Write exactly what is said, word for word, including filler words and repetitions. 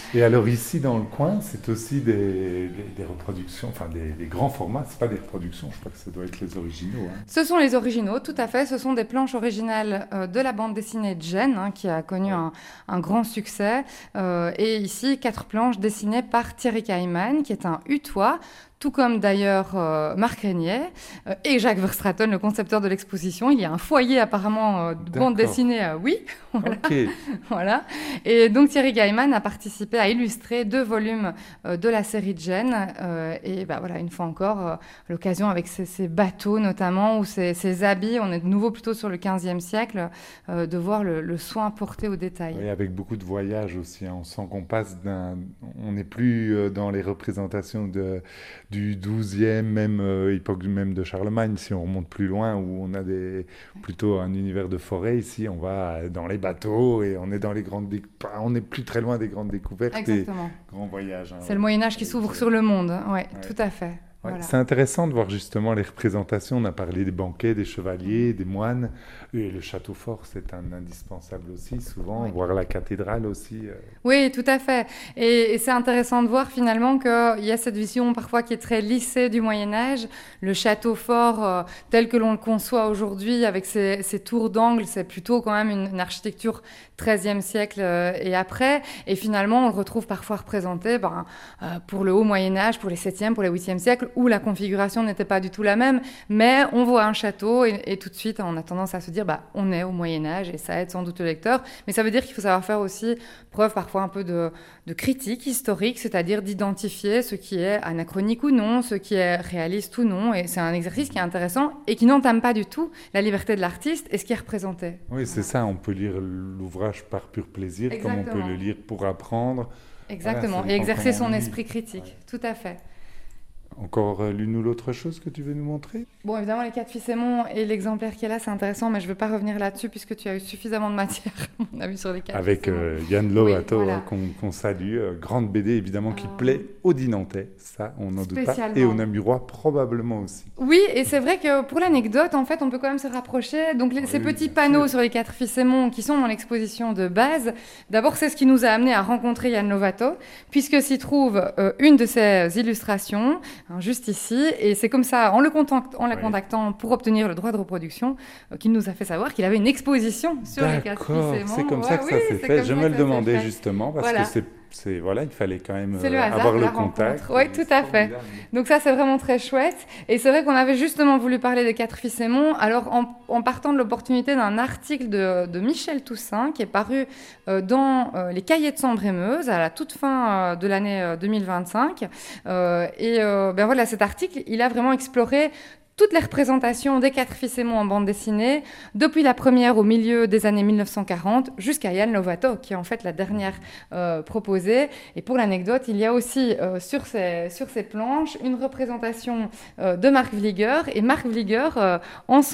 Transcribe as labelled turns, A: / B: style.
A: Et alors ici dans le coin, c'est aussi des, des, des reproductions, enfin des, des grands formats, c'est pas des reproductions, je crois que ça doit être les originaux. Hein.
B: Ce sont les originaux, tout à fait. Ce sont des planches originales euh, de la bande dessinée Jen, hein, qui a connu un, un grand succès. Euh, et ici, quatre planches dessinées par Thierry Kaiman, qui est un Hutois, tout comme d'ailleurs euh, Marc Régnier euh, et Jacques Verstraeten, le concepteur de l'exposition. Il y a un foyer apparemment euh, de bande dessinée, euh, oui. Voilà.
A: Okay.
B: Voilà. Et donc Thierry Kaiman a participé à illustrer deux volumes euh, de la série Jen. Euh, et bah, voilà, une fois encore, euh, l'occasion avec ces, ces bateaux notamment, ou ces, ces habits, on est de nouveau plutôt sur le quinzième siècle, euh, de voir le, le soin porté aux détails.
A: Oui, avec beaucoup de voyages aussi. Hein. On sent qu'on passe d'un... On n'est plus euh, dans les représentations de, du douzième, même euh, époque même de Charlemagne, si on remonte plus loin, où on a des, plutôt un univers de forêt. Ici, on va dans les bateaux et on est dans les grandes... Dé... On n'est plus très loin des grandes découvertes.
B: Exactement.
A: Et grands voyages. Hein,
B: C'est
A: ouais.
B: le Moyen-Âge qui s'ouvre sur le monde. Ouais, ouais. Tout à fait.
A: Ouais,
B: voilà.
A: C'est intéressant de voir justement les représentations. On a parlé des banquets, des chevaliers, des moines. Et le château fort, c'est un indispensable aussi, souvent. Oui. Voir la cathédrale aussi. Euh...
B: Oui, tout à fait. Et, et c'est intéressant de voir finalement qu'il y a cette vision parfois qui est très lissée du Moyen-Âge. Le château fort, euh, tel que l'on le conçoit aujourd'hui, avec ses, ses tours d'angle, c'est plutôt quand même une, une architecture treizième siècle euh, et après. Et finalement, on le retrouve parfois représenté ben, euh, pour le haut Moyen-Âge, pour les septième, pour les huitième siècles, où la configuration n'était pas du tout la même. Mais on voit un château et, et tout de suite, on a tendance à se dire bah, on est au Moyen-Âge et ça aide sans doute le lecteur. Mais ça veut dire qu'il faut savoir faire aussi preuve parfois un peu de, de critique historique, c'est-à-dire d'identifier ce qui est anachronique ou non, ce qui est réaliste ou non. Et c'est un exercice qui est intéressant et qui n'entame pas du tout la liberté de l'artiste et ce qui est représenté.
A: Oui, c'est ça. On peut lire l'ouvrage par pur plaisir, Exactement. Comme on peut le lire pour apprendre.
B: Exactement. Voilà, et exercer son esprit critique. Ouais. Tout à fait.
A: Encore l'une ou l'autre chose que tu veux nous montrer?
B: Bon, évidemment, les quatre fils Aymon et l'exemplaire qui est là, c'est intéressant, mais je ne veux pas revenir là-dessus puisque tu as eu suffisamment de matière, on a vu sur les quatre
A: Avec
B: fils
A: euh, Yann Lovato,
B: oui, voilà.
A: hein, qu'on, qu'on salue, euh, grande B D évidemment qui euh... plaît aux Dinantais, ça on n'en doute pas, et aux Namurois probablement aussi.
B: Oui, et c'est vrai que pour l'anecdote, en fait, on peut quand même se rapprocher. Donc les, oui, ces petits panneaux sûr. Sur les quatre fils Aymon qui sont dans l'exposition de base, d'abord c'est ce qui nous a amené à rencontrer Yann Lovato, puisque s'y trouve euh, une de ses illustrations, hein, juste ici. Et c'est comme ça, en le contact, en la oui. contactant pour obtenir le droit de reproduction, euh, qu'il nous a fait savoir qu'il avait une exposition sur
A: D'accord,
B: les quatre fils Aymon.
A: C'est comme
B: ouais,
A: ça que
B: oui,
A: ça s'est fait. Je me le demandais justement parce
B: voilà.
A: que c'est, c'est voilà, il fallait quand même
B: le
A: avoir le
B: la
A: contact.
B: Oui, tout à fait. Donc ça, c'est vraiment très chouette. Et c'est vrai qu'on avait justement voulu parler des quatre fils Aymon. Alors en, en partant de l'opportunité d'un article de, de Michel Toussaint qui est paru euh, dans euh, les Cahiers de Sambre-et-Meuse à la toute fin euh, de l'année euh, deux mille vingt-cinq. Euh, et euh, ben voilà, cet article, il a vraiment exploré toutes les représentations des quatre fils Aymon en bande dessinée, depuis la première au milieu des années mille neuf cent quarante jusqu'à Yann Lovato, qui est en fait la dernière euh, proposée. Et pour l'anecdote, il y a aussi euh, sur, ces, sur ces planches une représentation euh, de Marc Vlieger. Et Marc Vlieger, euh, en